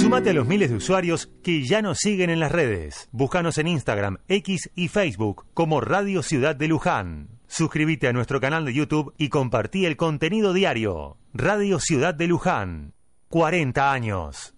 Sumate a los miles de usuarios que ya nos siguen en las redes. Búscanos en Instagram, X y Facebook como Radio Ciudad de Luján. Suscríbete a nuestro canal de YouTube y compartí el contenido diario. Radio Ciudad de Luján. 40 años.